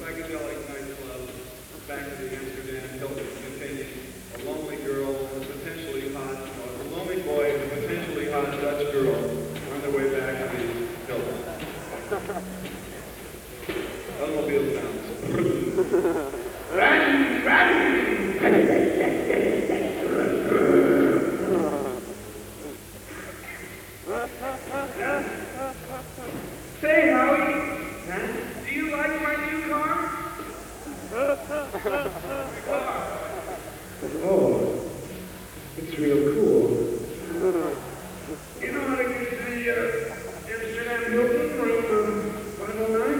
psychedelic nightclub back to the Amsterdam Hilton containing a lonely girl and a potentially hot, a lonely boy and a potentially hot Dutch girl on their way back to the Hilton. Automobile sounds. Say, Howie, do you like my new car? Oh, it's real cool. You know how to get to the Amsterdam Hilton room 509?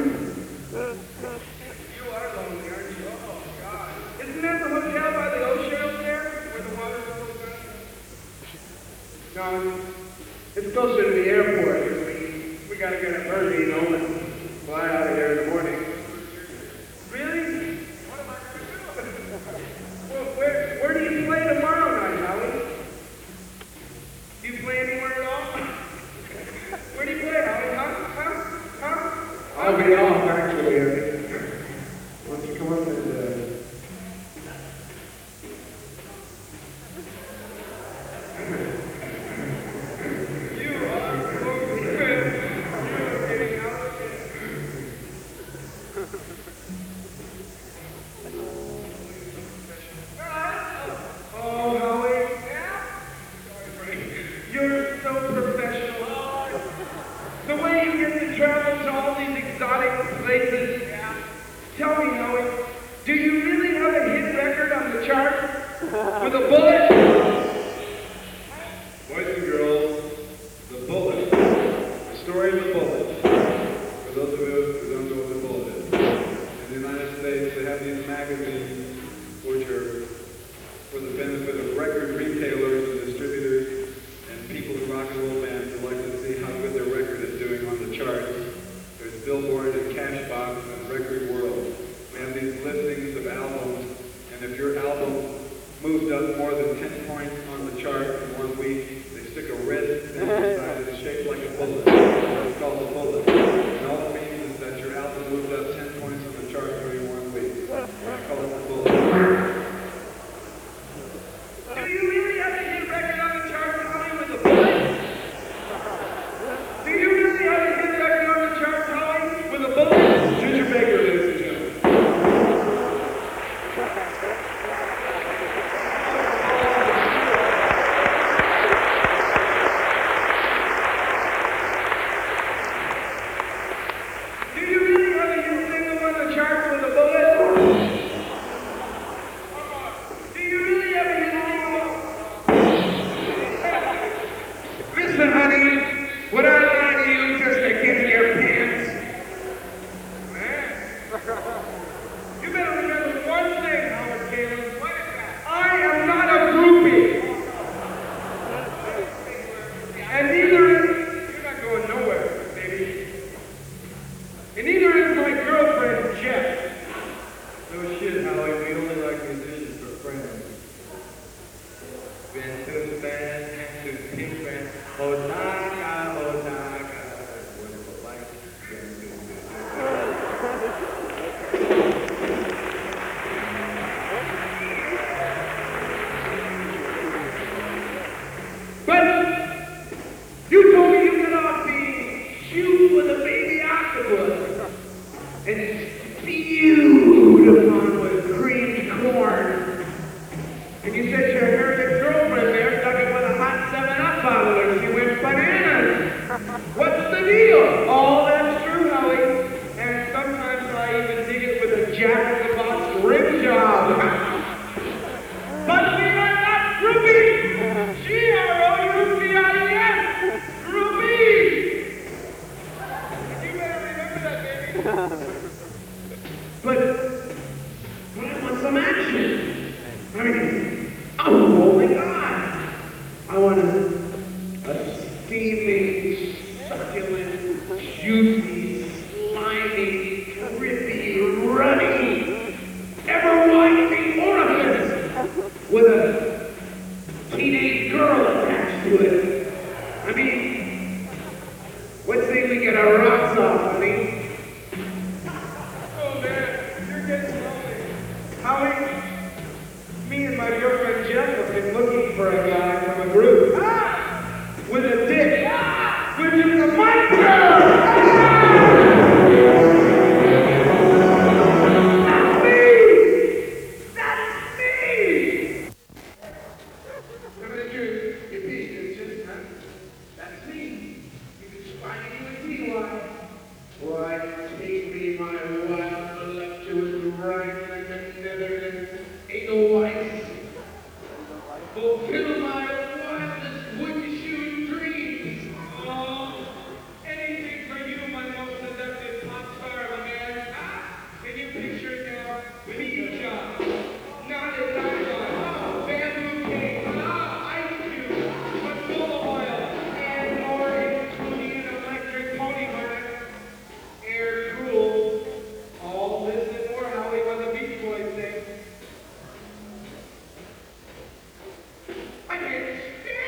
You are lonely, aren't you? Oh, God. Isn't that the hotel by the ocean over there? Where the water goes down? No, it's closer to the airport. We gotta get up early, you know, and fly out of here in the morning. Really? What am I gonna do? Well, where do you play tomorrow night, Howie? Do you play anywhere at all? Where do you play, Howie? Huh? I'll be off, actually. Why don't you come up and, You are so good. You're getting out of here. Oh, Howie. Yeah? Sorry, Frank. You're so professional. The way you get to travel to all these exotic places. Yeah. Tell me, Howie, do you really have a hit record on the chart? With a bullet? Boys and girls, The Bullet. The story of The Bullet. For those of you who don't know what The Bullet is. In the United States, they have these magazines which are for the benefit of record retailers and distributors and people in rock and roll bands who like to see how good their record is doing on the charts. There's Billboard and Cashbox and Record World. We have these listings of albums, and if your album moved up more than 10 points on the chart in 1 week, they stick a red thing inside it shaped like a bullet. It's called a bullet. And all it means is that your album moved up 10 points on the chart during 1 week. They call it a bullet. Do you really have a hit record on the chart, Howie, with a bullet? Do you really have a hit record on the chart, Howie, with a bullet? Ginger Baker, ladies and gentlemen. Do you really have a hit single on the chart with a bullet? Do you really have a hit single? Listen, honey, would I lie to you just to get your pants? Man. You better remember one thing, Howard Galen. What is that? I am not a groupie. And neither is... You're not going nowhere, baby. And neither is my girlfriend, Jeff. No shit, Howie. We only like musicians for friends. Been to the band, to the pink band. Odaka, Odaka. Wonderful life. But you told me you got off the shoe with a baby octopus. And it's beautiful with creamed corn. And you said your American girlfriend there stuck it with a hot 7-Up bottle and she went bananas. What's the deal? All that's true, Howie. And sometimes I even dig it with a Jack-in-the-Box rim job. But we are not groupies! G-R-O-U-P-I-E-S! Groupies! You better remember that, baby. But